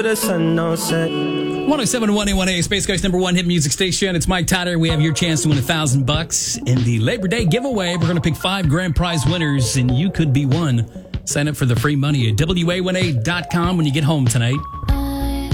the sun don't set. 107.1 A1A, Space Coast number one hit music station. It's Mike Tyler. We have your chance to win $1,000 in the Labor Day giveaway. We're going to pick 5 grand prize winners, and you could be one. Sign up for the free money at WA1A.com when you get home tonight.